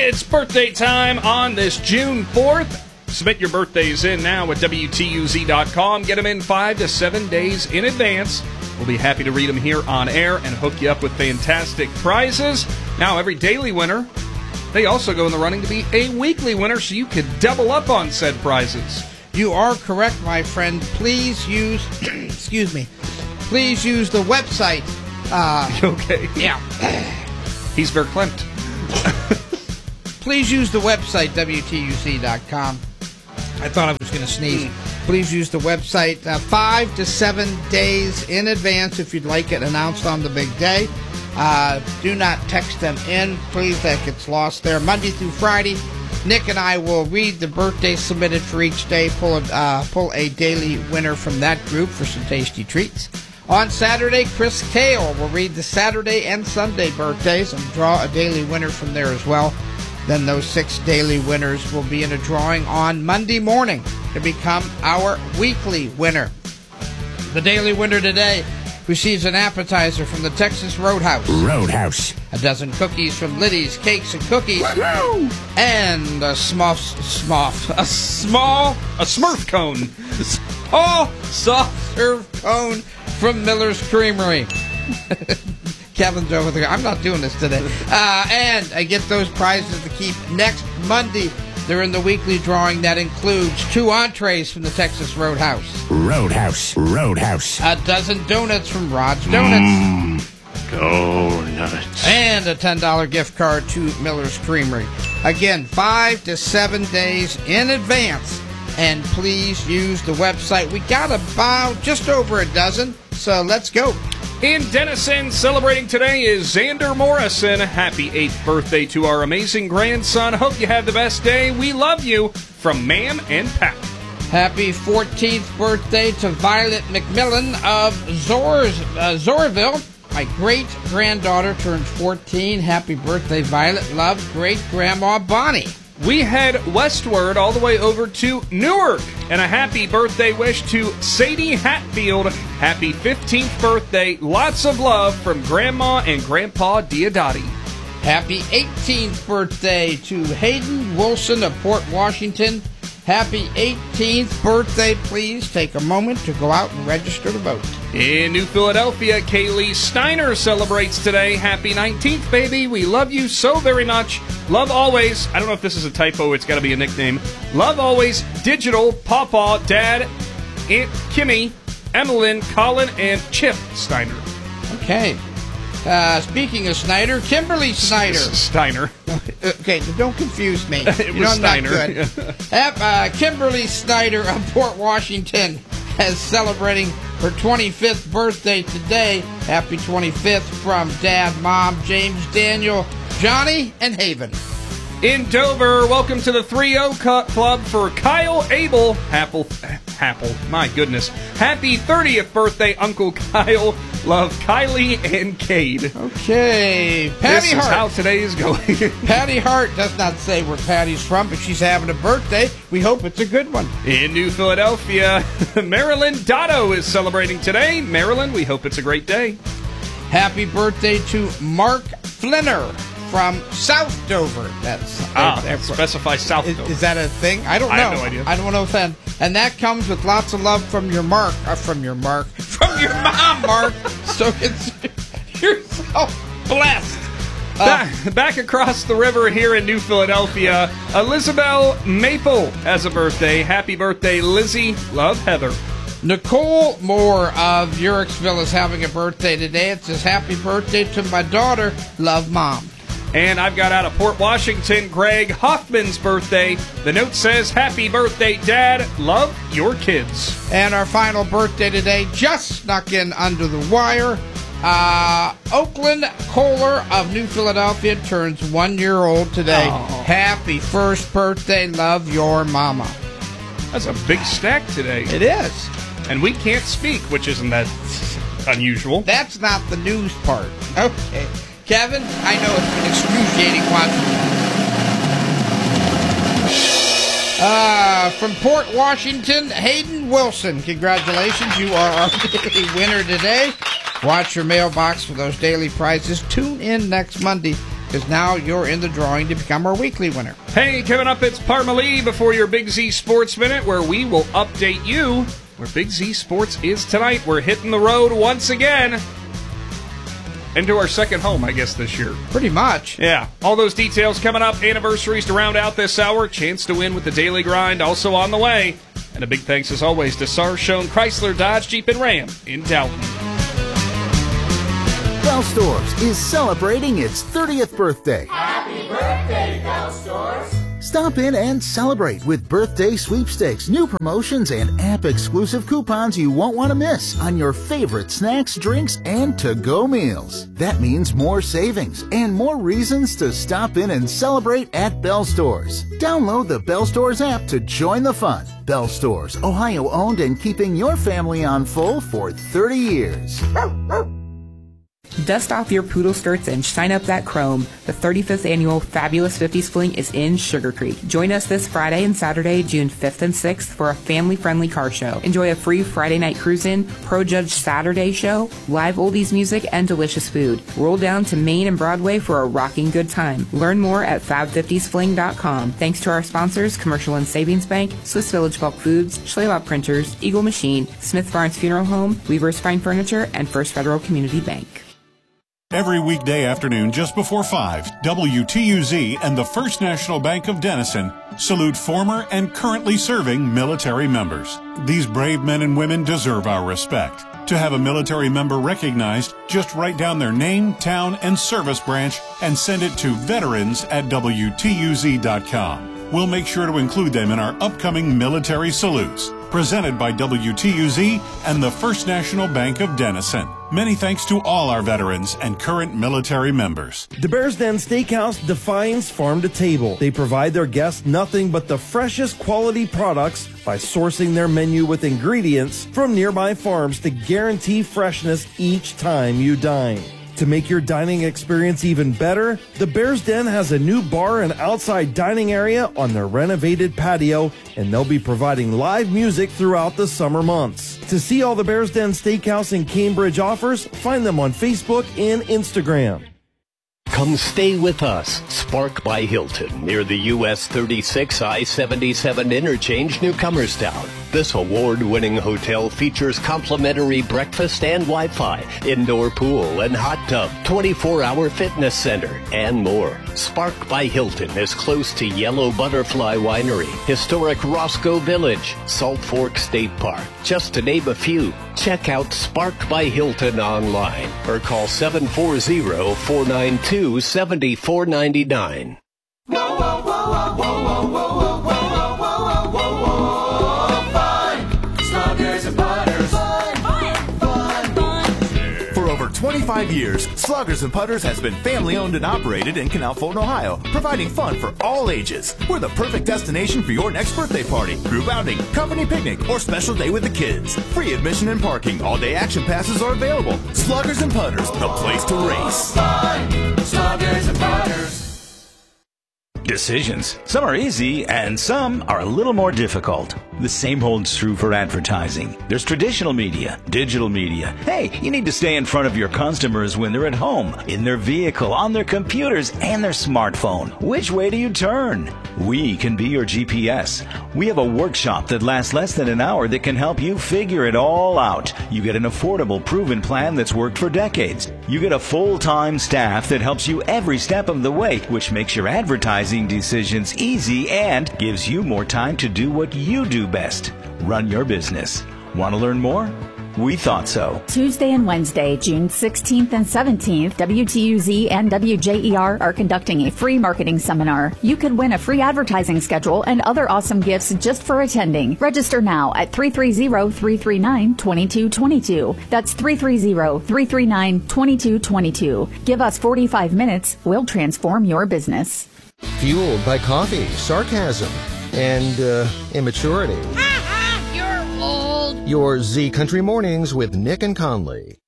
It's birthday time on this June 4th. Submit your birthdays in now at WTUZ.com. Get them in 5 to 7 days in advance. We'll be happy to read them here on air and hook you up with fantastic prizes. Now, every daily winner, they also go in the running to be a weekly winner, so you could double up on said prizes. You are correct, my friend. Please use, excuse me, please use the website. Okay. Yeah. He's verklempt. Please use the website, WTUC.com. I thought I was going to sneeze. Please use the website 5 to 7 days in advance if you'd like it announced on the big day. Do not text them in. Please, that gets lost there. Monday through Friday, Nick and I will read the birthdays submitted for each day, pull a daily winner from that group for some tasty treats. On Saturday, Chris Kale will read the Saturday and Sunday birthdays and draw a daily winner from there as well. Then those 6 daily winners will be in a drawing on Monday morning to become our weekly winner. The daily winner today receives an appetizer from the Texas Roadhouse. A dozen cookies from Liddy's Cakes and Cookies. Woo-hoo! And a Smurf cone. small soft serve cone from Miller's Creamery. Kevin's over there. I'm not doing this today. And I get those prizes to keep next Monday. They're in the weekly drawing that includes 2 entrees from the Texas Roadhouse. Roadhouse. A dozen donuts from Rod's Donuts. Donuts. And a $10 gift card to Miller's Creamery. Again, 5 to 7 days in advance. And please use the website. We got about just over a dozen, so let's go. In Denison, celebrating today is Xander Morrison. Happy 8th birthday to our amazing grandson. Hope you have the best day. We love you. From Ma'am and Pat. Happy 14th birthday to Violet McMillan of Zorville. My great-granddaughter turns 14. Happy birthday, Violet. Love, great-grandma Bonnie. We head westward all the way over to Newark. And a happy birthday wish to Sadie Hatfield. Happy 15th birthday. Lots of love from Grandma and Grandpa Diodati. Happy 18th birthday to Hayden Wilson of Port Washington. Happy 18th birthday. Please take a moment to go out and register to vote. In New Philadelphia, Kaylee Steiner celebrates today. Happy 19th, baby. We love you so very much. Love always. I don't know if this is a typo. It's got to be a nickname. Love always. Digital, Pawpaw, Dad, Aunt Kimmy, Emmeline, Colin, and Chip Steiner. Okay. Speaking of Snyder, Kimberly Snyder. Steiner. Okay, don't confuse me. It was Steiner. I'm not good. Kimberly Snyder of Port Washington is celebrating her 25th birthday today. Happy 25th from Dad, Mom, James, Daniel, Johnny, and Haven. In Dover, welcome to the 3-0 Club for Kyle Abel. Apple, my goodness. Happy 30th birthday, Uncle Kyle. Love, Kylie and Cade. Okay, Patty Hart. This is how today is going. Patty Hart does not say where Patty's from, but she's having a birthday. We hope it's a good one. In New Philadelphia, Marilyn Dotto is celebrating today. Marilyn, we hope it's a great day. Happy birthday to Mark Flinner from South Dover. That's specify South Dover. Is that a thing? I don't know. I have no idea. I don't want to offend. And that comes with lots of love from your Mark. From your mom, Mark. So you're so blessed. Back across the river here in New Philadelphia, Elizabeth Maple has a birthday. Happy birthday, Lizzie. Love, Heather. Nicole Moore of Uricksville is having a birthday today. It says, happy birthday to my daughter. Love, Mom. And I've got out of Port Washington, Greg Hoffman's birthday. The note says, happy birthday, Dad. Love, your kids. And our final birthday today just snuck in under the wire. Oakland Kohler of New Philadelphia turns 1 year old today. Oh. Happy first birthday. Love, your mama. That's a big stack today. It is. And we can't speak, which isn't that unusual. That's not the news part. Okay. Kevin, I know it's been excruciating watching. From Port Washington, Hayden Wilson. Congratulations. You are our daily winner today. Watch your mailbox for those daily prizes. Tune in next Monday because now you're in the drawing to become our weekly winner. Hey, coming up, it's Parmalee before your Big Z Sports Minute, where we will update you where Big Z Sports is tonight. We're hitting the road once again. Into our second home, I guess, this year. Pretty much. Yeah. All those details coming up. Anniversaries to round out this hour. Chance to win with the Daily Grind also on the way. And a big thanks, as always, to Sarshone Chrysler, Dodge, Jeep, and Ram in Dalton. Bell Stores is celebrating its 30th birthday. Happy birthday, Bell Stores! Stop in and celebrate with birthday sweepstakes, new promotions, and app-exclusive coupons you won't want to miss on your favorite snacks, drinks, and to-go meals. That means more savings and more reasons to stop in and celebrate at Bell Stores. Download the Bell Stores app to join the fun. Bell Stores, Ohio-owned and keeping your family on full for 30 years. Dust off your poodle skirts and shine up that chrome. The 35th annual Fabulous 50s Fling is in Sugar Creek. Join us this Friday and Saturday, June 5th and 6th for a family-friendly car show. Enjoy a free Friday night cruise-in, pro-judge Saturday show, live oldies music, and delicious food. Roll down to Main and Broadway for a rocking good time. Learn more at fab50sfling.com. Thanks to our sponsors, Commercial and Savings Bank, Swiss Village Bulk Foods, Schleylaub Printers, Eagle Machine, Smith Barnes Funeral Home, Weaver's Fine Furniture, and First Federal Community Bank. Every weekday afternoon just before 5, WTUZ and the First National Bank of Denison salute former and currently serving military members. These brave men and women deserve our respect. To have a military member recognized, just write down their name, town, and service branch and send it to veterans@WTUZ.com. We'll make sure to include them in our upcoming military salutes. Presented by WTUZ and the First National Bank of Denison. Many thanks to all our veterans and current military members. The Bears Den Steakhouse defines farm to table. They provide their guests nothing but the freshest quality products by sourcing their menu with ingredients from nearby farms to guarantee freshness each time you dine. To make your dining experience even better, the Bears Den has a new bar and outside dining area on their renovated patio, and they'll be providing live music throughout the summer months. To see all the Bears Den Steakhouse in Cambridge offers, find them on Facebook and Instagram. Come stay with us. Spark by Hilton, near the US 36 I-77 interchange, Newcomerstown. This award-winning hotel features complimentary breakfast and Wi-Fi, indoor pool and hot tub, 24-hour fitness center, and more. Spark by Hilton is close to Yellow Butterfly Winery, historic Roscoe Village, Salt Fork State Park, just to name a few. Check out Spark by Hilton online or call 740-492-7499. Whoa, whoa, whoa, whoa, whoa, whoa, whoa, whoa, whoa, whoa, whoa, fun! Sluggers and Putters. Fun, fun, fun, fun. For over 25 years, Sluggers and Putters has been family-owned and operated in Canal Fulton, Ohio, providing fun for all ages. We're the perfect destination for your next birthday party, group outing, company picnic, or special day with the kids. Free admission and parking. All-day action passes are available. Sluggers and Putters, the place to race. Fun! Sluggers and Putters. Decisions. Some are easy and some are a little more difficult. The same holds true for advertising. There's traditional media, digital media. Hey, you need to stay in front of your customers when they're at home, in their vehicle, on their computers, and their smartphone. Which way do you turn? We can be your GPS. We have a workshop that lasts less than an hour that can help you figure it all out. You get an affordable, proven plan that's worked for decades. You get a full-time staff that helps you every step of the way, which makes your advertising decisions easy and gives you more time to do what you do best. Run your business. Want to learn more? We thought so. Tuesday and Wednesday, June 16th and 17th, WTUZ and WJER are conducting a free marketing seminar. You could win a free advertising schedule and other awesome gifts just for attending. Register now at 330-339-2222. That's 330-339-2222. Give us 45 minutes. We'll transform your business. Fueled by coffee, sarcasm, and immaturity. You're old. Your Z Country Mornings with Nick and Conley.